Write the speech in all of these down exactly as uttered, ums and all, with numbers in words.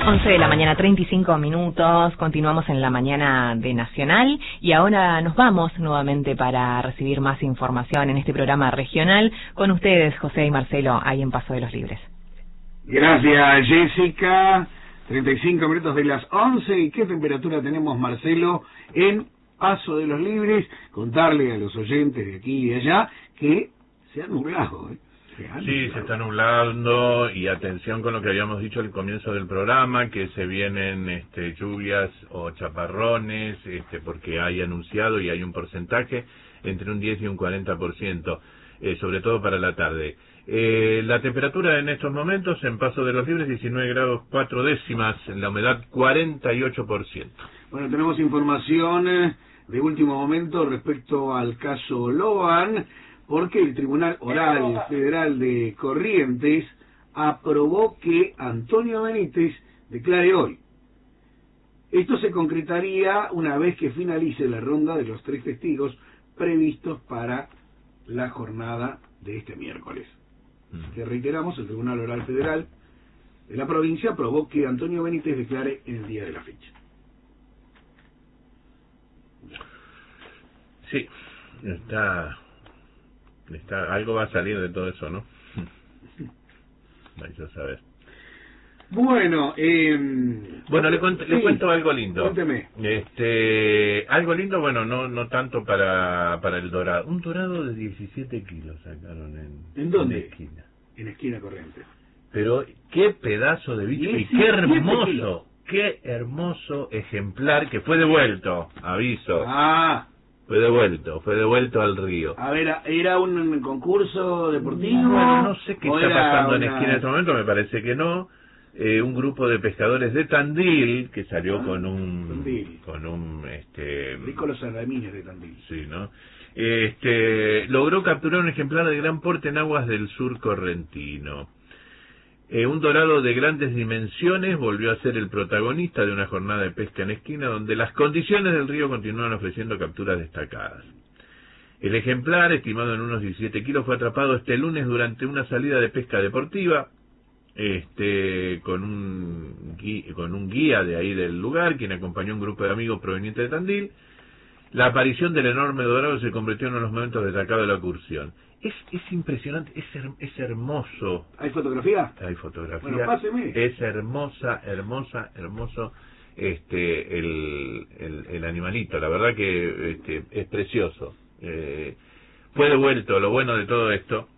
once de la mañana, treinta y cinco minutos, continuamos en la mañana de Nacional y ahora nos vamos nuevamente para recibir más información en este programa regional con ustedes, José y Marcelo, ahí en Paso de los Libres. Gracias, Jessica. treinta y cinco minutos de las once. ¿Y qué temperatura tenemos, Marcelo, en Paso de los Libres? Contarle a los oyentes de aquí y de allá que se ha nublado, ¿eh? Sí, se está nublando y atención con lo que habíamos dicho al comienzo del programa, que se vienen este, lluvias o chaparrones, este, porque hay anunciado y hay un porcentaje entre un diez y un cuarenta por ciento, eh, sobre todo para la tarde. Eh, la temperatura en estos momentos en Paso de los Libres, diecinueve grados cuatro décimas, la humedad cuarenta y ocho por ciento. Bueno, tenemos información de último momento respecto al caso Loan, porque el Tribunal Oral Federal de Corrientes aprobó que Antonio Benítez declare hoy. Esto se concretaría una vez que finalice la ronda de los tres testigos previstos para la jornada de este miércoles. Que reiteramos, el Tribunal Oral Federal de la provincia aprobó que Antonio Benítez declare en el día de la fecha. Sí, está... Está, algo va a salir de todo eso, ¿no? Vais a saber. Bueno, eh, bueno, le, cuento, sí, le cuento algo lindo. Cuénteme. Este, algo lindo, bueno, no no tanto para para el dorado. Un dorado de diecisiete kilos sacaron en... ¿En dónde? En esquina. En esquina Corrientes. Pero qué pedazo de bicho y qué hermoso, qué hermoso ejemplar que fue devuelto, aviso. Ah. Fue devuelto, fue devuelto al río. A ver, ¿era un concurso deportivo? Bueno, no sé qué está pasando una... en esquina en este momento, me parece que no. Eh, un grupo de pescadores de Tandil que salió ah, con un... Tandil. Con un... este Nicolás Salamines de Tandil. Sí, ¿no? Este, logró capturar un ejemplar de gran porte en aguas del sur correntino. Eh, un dorado de grandes dimensiones volvió a ser el protagonista de una jornada de pesca en esquina donde las condiciones del río continúan ofreciendo capturas destacadas. El ejemplar, estimado en unos diecisiete kilos, fue atrapado este lunes durante una salida de pesca deportiva este, con un, guía, con un guía de ahí del lugar, quien acompañó a un grupo de amigos provenientes de Tandil. La aparición del enorme dorado se convirtió en uno de los momentos destacados de la excursión. Es, es impresionante, es, her, es hermoso. ¿Hay fotografía? Hay fotografía. Bueno, páseme. Es hermosa, hermosa, hermoso este el, el, el animalito. La verdad que este, es precioso. Eh, fue devuelto, lo bueno de todo esto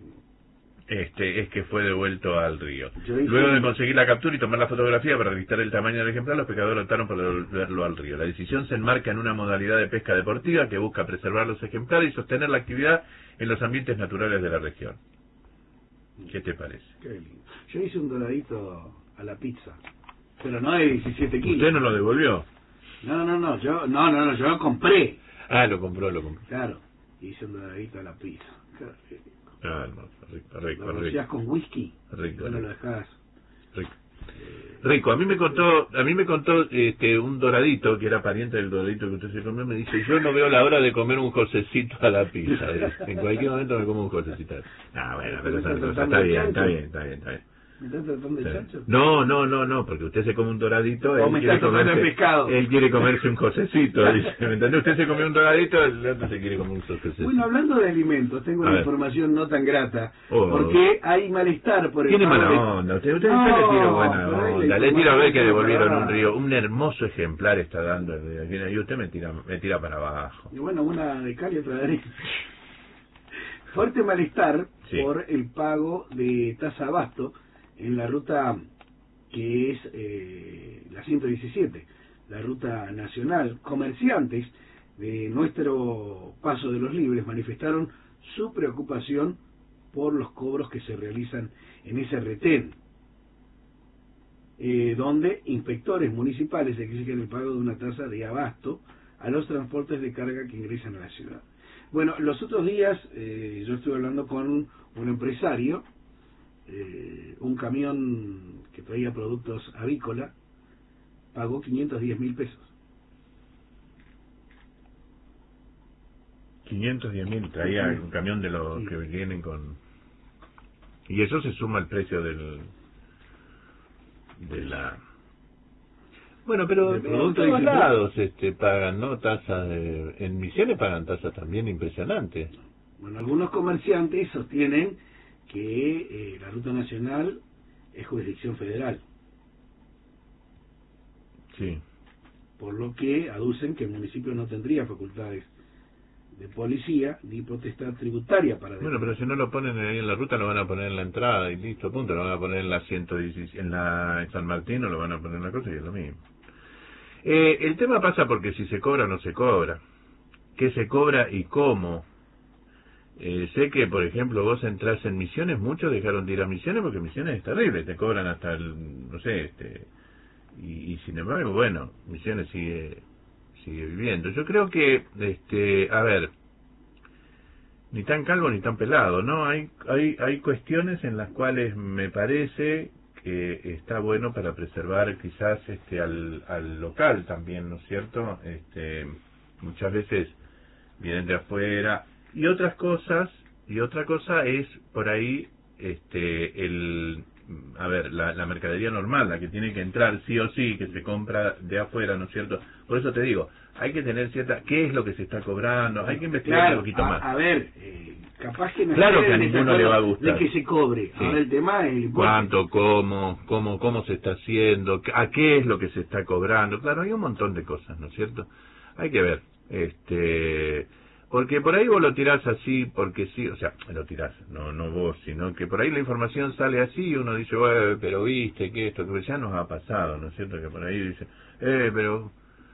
este es que fue devuelto al río. Luego de conseguir la captura y tomar la fotografía para registrar el tamaño del ejemplar, los pescadores optaron por devolverlo al río. La decisión se enmarca en una modalidad de pesca deportiva que busca preservar los ejemplares y sostener la actividad en los ambientes naturales de la región. ¿Qué te parece? Qué lindo. Yo hice un doradito a la pizza, pero no de diecisiete kilos. ¿Usted no lo devolvió? No, no, no, yo no, no, no, yo lo compré. Ah, lo compró, lo compró. Claro, hice un doradito a la pizza. Qué rico. Ah, no, rico, rico, lo rico. rociás con whisky, rico, no rico. lo dejás. Rico. Rico, a mí me contó, a mí me contó este un doradito que era pariente del doradito que usted se comió, me dice, yo no veo la hora de comer un josecito a la pizza. En cualquier momento me como un josecito. Ah, bueno, pero esa cosa está bien, está bien, está bien, está bien. ¿Me estás tratando de chancho? No, no, no, no, porque usted se come un doradito, él me quiere está comerse, pescado. Él quiere comerse un josecito, dice, ¿me entiende? Usted se comió un doradito, el otro se quiere comer un josecito. Bueno, hablando de alimentos, tengo una información no tan grata, oh, porque hay malestar por el... Tiene mala onda, usted, usted, no, usted le tira buena onda, le tira a ver que devolvieron para... un río, un hermoso ejemplar está dando, y usted me tira, me tira para abajo. Y bueno, una de cal y otra de arena. Fuerte malestar sí. por el pago de tasa abasto en la ruta que es eh, la ciento diecisiete, la ruta nacional. Comerciantes de nuestro Paso de los Libres manifestaron su preocupación por los cobros que se realizan en ese retén, eh, donde inspectores municipales exigen el pago de una tasa de abasto a los transportes de carga que ingresan a la ciudad. Bueno, los otros días eh, yo estuve hablando con un, un empresario. Eh, un camión que traía productos avícola pagó quinientos diez mil pesos. quinientos diez mil traía sí. un camión de los sí. que vienen con... Y eso se suma al precio del de la Bueno, pero de en producto todos dice, lados este, pagan, ¿no? Tasas de, en Misiones pagan tasas también impresionantes. bueno, algunos comerciantes sostienen que eh, la ruta nacional es jurisdicción federal, Sí. por lo que aducen que el municipio no tendría facultades de policía ni potestad tributaria para Bueno, pero si no lo ponen ahí en la ruta, lo van a poner en la entrada y listo, punto. Lo van a poner en la ciento diecisiete, en la en San Martín, o lo van a poner en la cosa y es lo mismo. Eh, el tema pasa porque si se cobra o no se cobra. ¿Qué se cobra y cómo? Eh, sé que, por ejemplo, vos entrás en Misiones, muchos dejaron de ir a Misiones porque Misiones es terrible, te cobran hasta el, no sé, este, y, y sin embargo, bueno, Misiones sigue sigue viviendo. Yo creo que, este, a ver, ni tan calvo ni tan pelado, ¿no? Hay hay hay cuestiones en las cuales me parece que está bueno para preservar quizás este al, al local también, ¿no es cierto? Este, muchas veces vienen de afuera y otras cosas, y otra cosa es por ahí este el a ver, la, la mercadería normal, la que tiene que entrar sí o sí, que se compra de afuera, ¿no es cierto? Por eso te digo, hay que tener cierta... ¿Qué es lo que se está cobrando? Hay que investigar claro, un poquito a, más. A ver, eh, capaz que no Claro que a en ninguno le va a gustar. de que se cobre. Sí. Ahora el tema es el impuesto. ¿Cuánto, cómo, cómo, cómo se está haciendo? ¿A qué es lo que se está cobrando? Claro, hay un montón de cosas, ¿no es cierto? Hay que ver. este Porque por ahí vos lo tirás así, porque sí, o sea, lo tirás, no no vos, sino que por ahí la información sale así y uno dice, bueno, pero viste que esto, que ya nos ha pasado, ¿no es cierto? Que por ahí dice, eh, pero,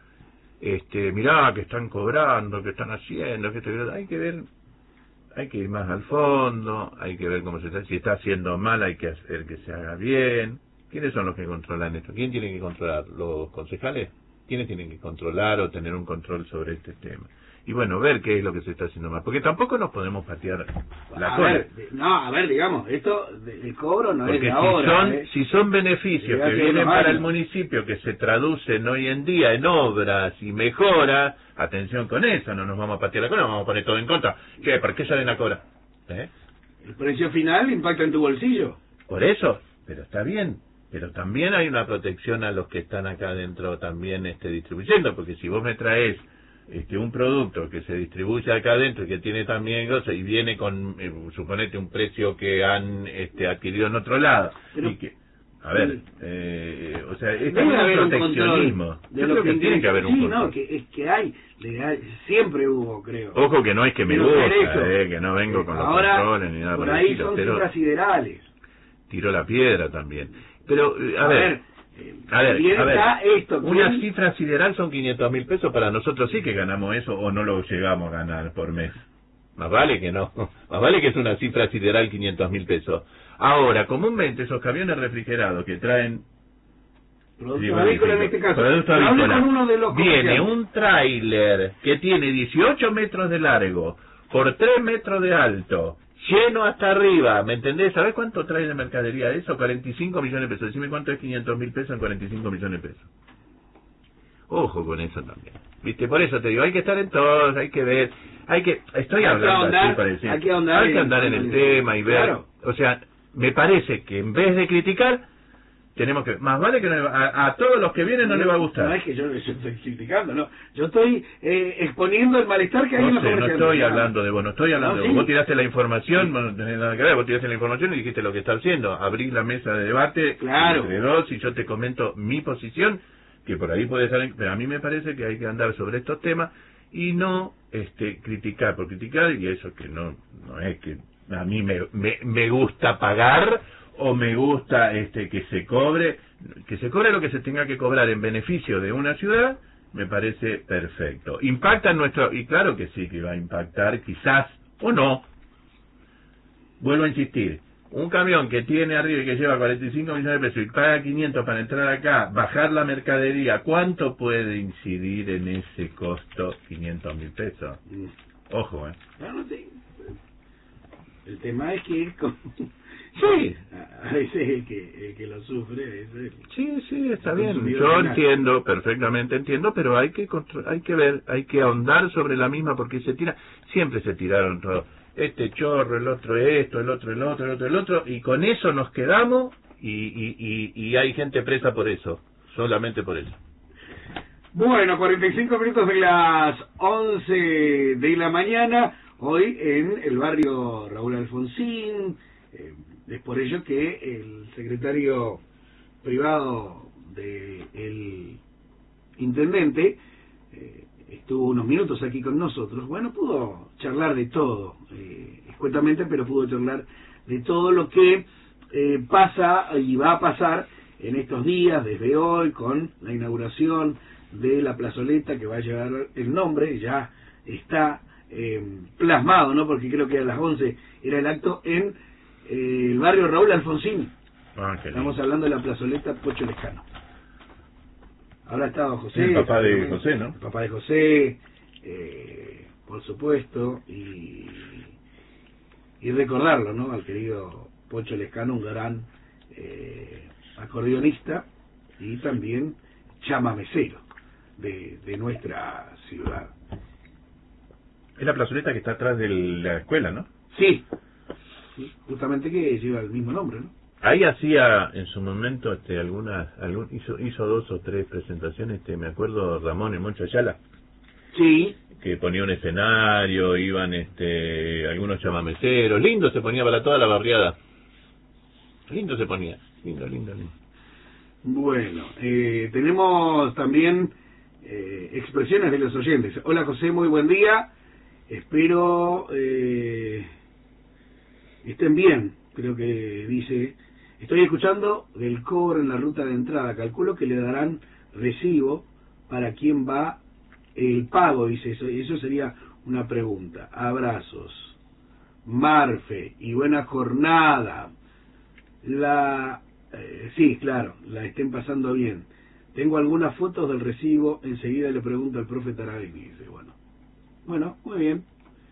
este, mirá, que están cobrando, que están haciendo, que esto, que hay que ver, hay que ir más al fondo, hay que ver cómo se está, si está haciendo mal hay que hacer que se haga bien. ¿Quiénes son los que controlan esto? ¿Quién tiene que controlar? ¿Los concejales? ¿Quiénes tienen que controlar o tener un control sobre este tema? Y bueno, ver qué es lo que se está haciendo mal, porque tampoco nos podemos patear la a cola. ver, no, a ver, digamos, esto del cobro no Porque es de si ahora. son, ¿eh? si son beneficios Desde que hace vienen unos para años. el municipio, que se traducen hoy en día en obras y mejoras, atención con eso, no nos vamos a patear la cola, vamos a poner todo en contra. ¿Qué? ¿Por qué salen a cobrar? ¿Eh? El precio final impacta en tu bolsillo. Por eso, pero está bien. Pero también hay una protección a los que están acá adentro también este, distribuyendo, porque si vos me traes este, un producto que se distribuye acá adentro y que tiene también cosas y viene con, eh, suponete, un precio que han este, adquirido en otro lado, Pero, y que, a ver, sí. eh, o sea, es Debe un haber un proteccionismo. control de Yo lo creo que, que tiene que haber un sí, control. no, que es que hay, legal, siempre hubo, creo. Ojo que no es que me Pero gusta, derecho. eh, que no vengo con Ahora, los controles ni nada por por el ahí estilo, son pero cifras siderales. tiro la piedra también. Pero, eh, a, A ver, ver, eh, a ver, bien a ver, está esto, una bien. cifra sideral son quinientos mil pesos, para nosotros sí que ganamos eso o no lo llegamos a ganar por mes. Más vale que no, más vale que es una cifra sideral quinientos mil pesos. Ahora, comúnmente esos camiones refrigerados que traen... Producto digo, agrícola en digo, este caso. producto Pero hable agrícola. con uno de los Viene comerciantes. un tráiler que tiene dieciocho metros de largo por tres metros de alto, lleno hasta arriba, ¿me entendés? ¿Sabés cuánto trae de mercadería eso? cuarenta y cinco millones de pesos. Decime cuánto es quinientos mil pesos en cuarenta y cinco millones de pesos. Ojo con eso también. ¿Viste? Por eso te digo, hay que estar en todos, hay que ver, hay que... Estoy Hay que hablando ahondar, así, parece. hay que ahondar Hay que en- andar en el en- tema y ver... claro. O sea, me parece que en vez de criticar, tenemos que... Más vale que no le va- a, a todos los que vienen no, le va a gustar. No es que yo, yo estoy criticando, no. Yo estoy eh, exponiendo el malestar que hay en No los sé, no comerciantes. estoy hablando de vos, no estoy hablando No, de sí. vos. Vos tiraste la información, vos no tenés nada que ver, vos tiraste la información y dijiste lo que está haciendo. Abrís la mesa de debate Claro. entre dos y yo te comento mi posición, que por ahí puede estar, en- pero a mí me parece que hay que andar sobre estos temas y no este criticar por criticar, y eso que no no es que a mí me, me, me gusta pagar o me gusta este que se cobre, que se cobre lo que se tenga que cobrar en beneficio de una ciudad, me parece perfecto. Impacta en nuestro, y claro que sí que va a impactar, quizás o no. Vuelvo a insistir, un camión que tiene arriba y que lleva cuarenta y cinco millones de pesos y paga quinientos para entrar acá, bajar la mercadería, ¿cuánto puede incidir en ese costo quinientos mil pesos? Mm. Ojo, ¿eh? No, no sé. El tema es que... como- Sí. A a veces el que, el que lo sufre es el... Sí, sí, está El bien. consumidor Yo final. entiendo, perfectamente entiendo, pero hay que contro- hay que ver, hay que ahondar sobre la misma porque se tira, siempre se tiraron todo. Este chorro, el otro esto, el otro el otro, el otro el otro, y con eso nos quedamos y, y, y, y hay gente presa por eso, solamente por eso. Bueno, cuarenta y cinco minutos de las once de la mañana, hoy en el barrio Raúl Alfonsín. Eh, es por ello que el secretario privado del intendente eh, estuvo unos minutos aquí con nosotros. Bueno, pudo charlar de todo, eh, escuetamente, pero pudo charlar de todo lo que eh, pasa y va a pasar en estos días, desde hoy, con la inauguración de la plazoleta que va a llevar el nombre, ya está eh, plasmado, ¿no? Porque creo que a las once era el acto en eh, el barrio Raúl Alfonsín. Ah, Estamos hablando de la plazoleta Pocho Lescano. Ahora estaba José. El papá de José, ¿no? El papá de José, eh, por supuesto, y, y recordarlo, ¿no? Al querido Pocho Lescano, un gran eh, acordeonista y también chamamecero de, de nuestra ciudad. Es la plazoleta que está atrás de la escuela, ¿no? Sí, sí, justamente que lleva el mismo nombre, ¿no? Ahí hacía en su momento este algunas algún, hizo hizo dos o tres presentaciones, este me acuerdo Ramón en Moncho Ayala. Sí, Que ponía un escenario, iban este algunos chamameceros, lindo se ponía para toda la barriada. Lindo se ponía, lindo, lindo, lindo. Bueno, eh, tenemos también eh, expresiones de los oyentes. Hola José, muy buen día. Espero eh, estén bien, creo que dice. Estoy escuchando del cobro en la ruta de entrada. Calculo que le darán recibo para quien va el pago, dice eso. Y eso sería una pregunta. Abrazos. Marfe y buena jornada. La... Eh, sí, claro, la estén pasando bien. Tengo algunas fotos del recibo, enseguida le pregunto al profe Tarabini. Dice, bueno, bueno, muy bien.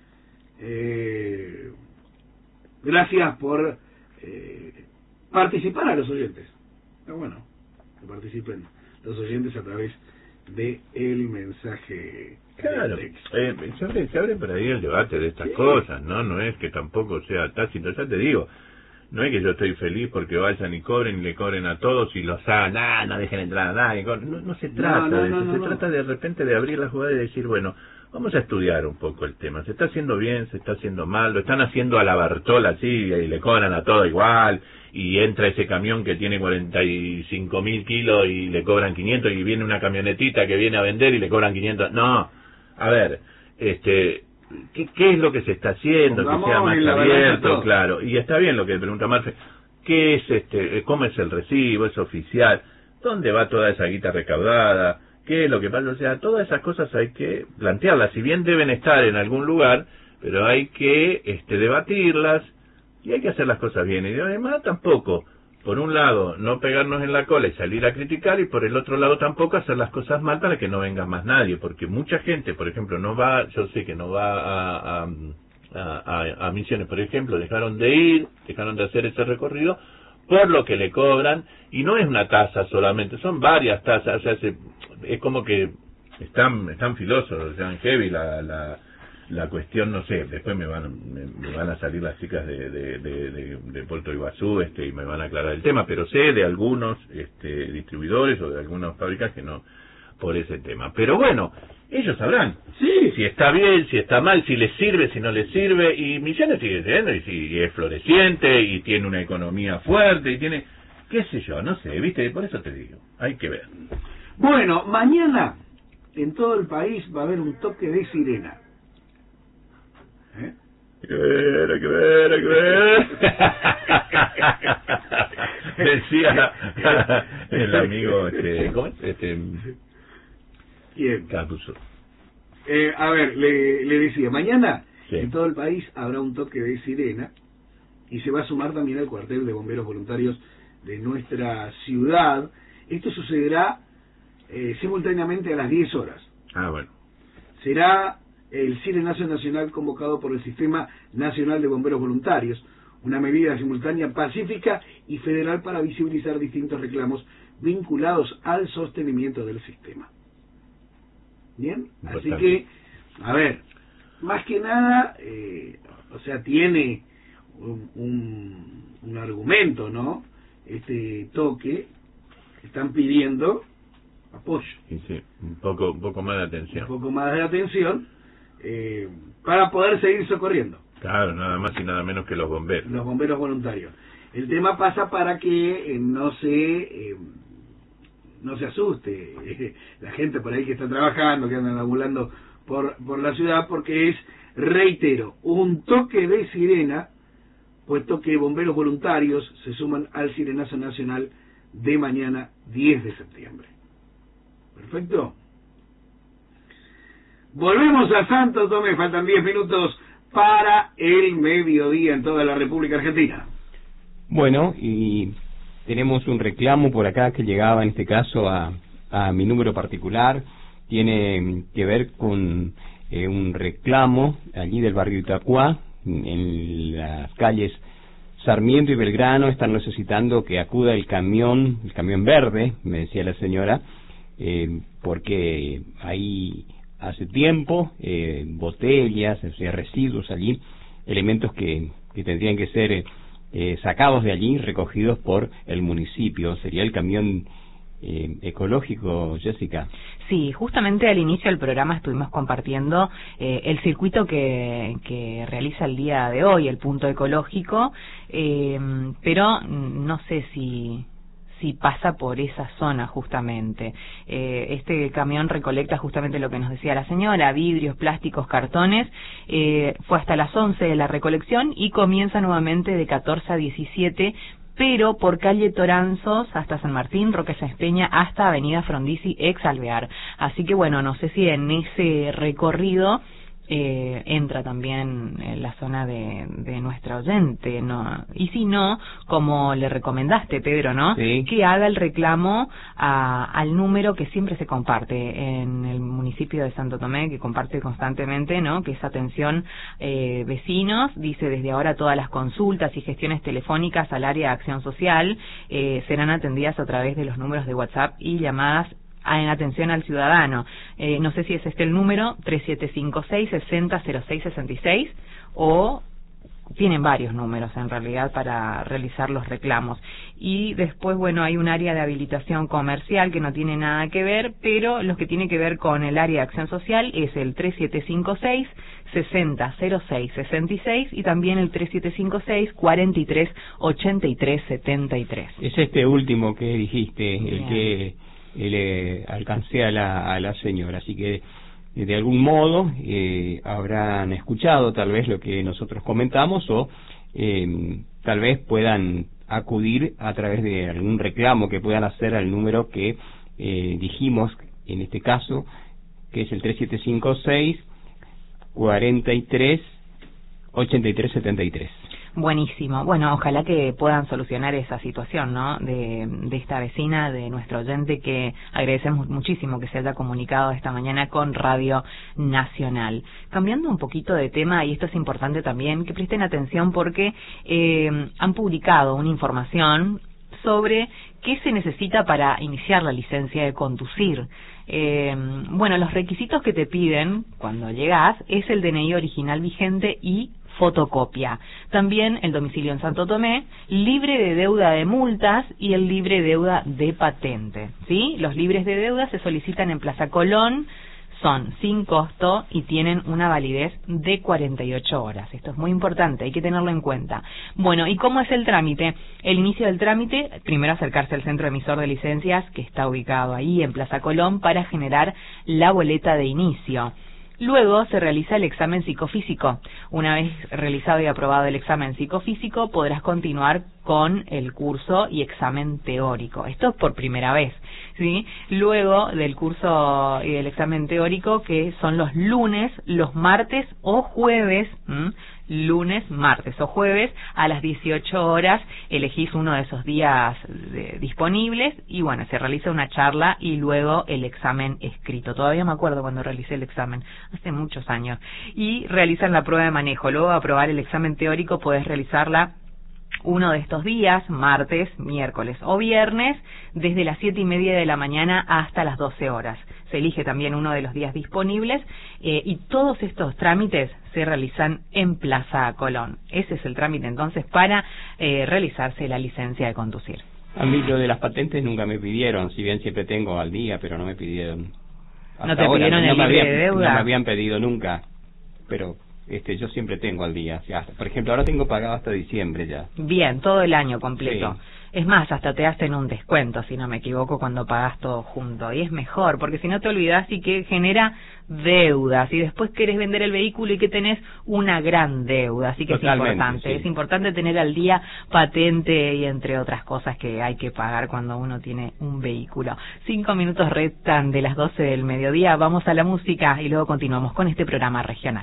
Eh, gracias por eh, participar a los oyentes. Está bueno que participen los oyentes a través de el mensaje. Claro, eh, se, abre, se abre por ahí el debate de estas sí. cosas, ¿no? No es que tampoco sea tácito, ya te digo. No es que yo estoy feliz porque vayan y cobren y le cobren a todos y los hagan, ah, no dejen entrar a nadie. No, no se trata no, no, de eso, no, no, se no. trata de repente de abrir la jugada y decir, bueno, vamos a estudiar un poco el tema. ¿Se está haciendo bien? ¿Se está haciendo mal? ¿Lo están haciendo a la Bartola así y le cobran a todo igual? Y entra ese camión que tiene cuarenta y cinco mil kilos y le cobran quinientos y viene una camionetita que viene a vender y le cobran quinientos. No, a ver, este... ¿Qué, ¿Qué es lo que se está haciendo? Pongamos que sea más abierto, claro. Y está bien lo que pregunta Marfe. ¿Qué es este? ¿Cómo es el recibo? ¿Es oficial? ¿Dónde va toda esa guita recaudada? ¿Qué es lo que pasa? O sea, todas esas cosas hay que plantearlas. Si bien deben estar en algún lugar, pero hay que este, debatirlas y hay que hacer las cosas bien. Y además tampoco, por un lado, no pegarnos en la cola y salir a criticar, y por el otro lado tampoco hacer las cosas mal para que no venga más nadie, porque mucha gente, por ejemplo, no va, yo sé que no va a, a, a, a Misiones, por ejemplo, dejaron de ir, dejaron de hacer ese recorrido por lo que le cobran, y no es una tasa solamente, son varias tasas, o sea, se, es como que están están filosos, o sea, en heavy la... la la cuestión, no sé, después me van me, me van a salir las chicas de de, de, de, de Puerto Iguazú este, y me van a aclarar el tema, pero sé de algunos este, distribuidores o de algunas fábricas que no, por ese tema. Pero bueno, ellos sabrán sí. si está bien, si está mal, si les sirve, si no les sirve, y Misiones sigue siendo, y si es floreciente, y tiene una economía fuerte, y tiene, qué sé yo, no sé, viste, por eso te digo, hay que ver. Bueno, mañana en todo el país va a haber un toque de sirena. ¿Eh? Hay que ver, hay que ver, hay que ver. Decía el amigo, este, ¿cómo es? Este, ¿Quién? Capuzo. Eh, a ver, le, le decía, mañana sí. en todo el país habrá un toque de sirena y se va a sumar también al cuartel de bomberos voluntarios de nuestra ciudad. Esto sucederá eh, simultáneamente a las diez horas. Ah, bueno. Será el sirenazo nacional convocado por el Sistema Nacional de Bomberos Voluntarios, una medida simultánea pacífica y federal para visibilizar distintos reclamos vinculados al sostenimiento del sistema. Bien, así que, a ver, más que nada, eh, o sea, tiene un, un, un argumento, ¿no? Este toque, están pidiendo apoyo. Sí, sí, un poco, un poco más de atención. Un poco más de atención eh, para poder seguir socorriendo. Claro, nada más y nada menos que los bomberos. Los bomberos voluntarios. El tema pasa para que eh, no se eh, no se asuste eh, la gente por ahí que está trabajando, que andan ambulando por, por la ciudad, porque es, reitero, un toque de sirena, puesto que bomberos voluntarios se suman al sirenazo nacional de mañana diez de septiembre. ¿Perfecto? Volvemos a Santo Tomé, faltan diez minutos para el mediodía en toda la República Argentina. Bueno, y tenemos un reclamo por acá que llegaba en este caso a, a mi número particular. Tiene que ver con eh, un reclamo allí del barrio Itacuá, en las calles Sarmiento y Belgrano. Están necesitando que acuda el camión, el camión verde, me decía la señora, eh, porque hay hace tiempo eh, botellas, o sea, residuos allí, elementos que, que tendrían que ser eh, sacados de allí, recogidos por el municipio. Sería el camión eh, ecológico, Jessica. Sí, justamente al inicio del programa estuvimos compartiendo eh, el circuito que, que realiza el día de hoy, el punto ecológico, eh, pero no sé si... si pasa por esa zona justamente. Eh, este camión recolecta justamente lo que nos decía la señora, vidrios, plásticos, cartones. Eh, fue hasta las once de la recolección y comienza nuevamente de catorce a diecisiete, pero por calle Toranzos hasta San Martín, Roque Sáenz Peña, hasta Avenida Frondizi, ex Alvear. Así que bueno, no sé si en ese recorrido Eh, entra también en la zona de, de nuestra oyente, ¿no? Y si no, como le recomendaste, Pedro, ¿no? Sí. Que haga el reclamo a, al número que siempre se comparte en el municipio de Santo Tomé, que comparte constantemente, ¿no? Que es atención eh, vecinos. Dice, desde ahora todas las consultas y gestiones telefónicas al área de acción social eh, serán atendidas a través de los números de WhatsApp y llamadas en atención al ciudadano. Eh, no sé si es este el número, tres siete cinco seis, seis cero cero seis seis seis, o tienen varios números en realidad para realizar los reclamos. Y después, bueno, hay un área de habilitación comercial que no tiene nada que ver, pero lo que tiene que ver con el área de acción social es el tres siete cinco seis, seis cero cero seis seis seis y también el tres siete cinco seis, cuatro tres, ocho tres siete tres. Es este último que dijiste, Bien. el que le alcancé a la, a la señora, así que de algún modo eh, habrán escuchado tal vez lo que nosotros comentamos o eh, tal vez puedan acudir a través de algún reclamo que puedan hacer al número que eh, dijimos en este caso, que es el tres siete cinco seis, cuatro tres, ocho tres siete tres. Buenísimo. Bueno, ojalá que puedan solucionar esa situación, ¿no? De, de esta vecina, de nuestro oyente, que agradecemos muchísimo que se haya comunicado esta mañana con Radio Nacional. Cambiando un poquito de tema, y esto es importante también, que presten atención porque eh, han publicado una información sobre qué se necesita para iniciar la licencia de conducir. Eh, bueno, los requisitos que te piden cuando llegas es el D N I original vigente y fotocopia. También el domicilio en Santo Tomé, libre de deuda de multas y el libre de deuda de patente, ¿sí? Los libres de deuda se solicitan en Plaza Colón, son sin costo y tienen una validez de cuarenta y ocho horas. Esto es muy importante, hay que tenerlo en cuenta. Bueno, ¿y cómo es el trámite? El inicio del trámite, primero acercarse al centro emisor de licencias, que está ubicado ahí en Plaza Colón, para generar la boleta de inicio. Luego se realiza el examen psicofísico. Una vez realizado y aprobado el examen psicofísico, podrás continuar con el curso y examen teórico. Esto es por primera vez, ¿sí? Luego del curso y del examen teórico, que son los lunes, los martes o jueves, ¿m? lunes, martes o jueves a las dieciocho horas, elegís uno de esos días de, disponibles y bueno, se realiza una charla y luego el examen escrito. Todavía me acuerdo cuando realicé el examen, hace muchos años. Y realizan la prueba de manejo. Luego de aprobar el examen teórico podés realizarla uno de estos días, martes, miércoles o viernes, desde las siete y media de la mañana hasta las doce horas. Se elige también uno de los días disponibles eh, y todos estos trámites se realizan en Plaza Colón. Ese es el trámite entonces para eh, realizarse la licencia de conducir. A mí lo de las patentes nunca me pidieron, si bien siempre tengo al día, pero no me pidieron. ¿No te pidieron el libre de deuda? No me habían pedido nunca, pero este yo siempre tengo al día. O sea, por ejemplo, ahora tengo pagado hasta diciembre ya. Bien, todo el año completo. Sí. Es más, hasta te hacen un descuento, si no me equivoco, cuando pagas todo junto. Y es mejor, porque si no te olvidás y que genera deudas. Y después querés vender el vehículo y que tenés una gran deuda. Así que Totalmente, es importante. sí. Es importante tener al día patente y entre otras cosas que hay que pagar cuando uno tiene un vehículo. Cinco minutos restan de las doce del mediodía. Vamos a la música y luego continuamos con este programa regional.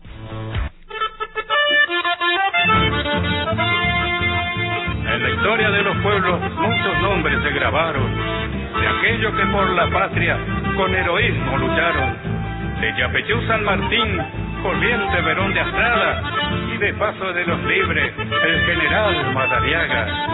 En la historia de los pueblos muchos nombres se grabaron, de aquellos que por la patria con heroísmo lucharon, de Yapeyú San Martín, Corriente Verón de Astrada, y de Paso de los Libres, el general Madariaga.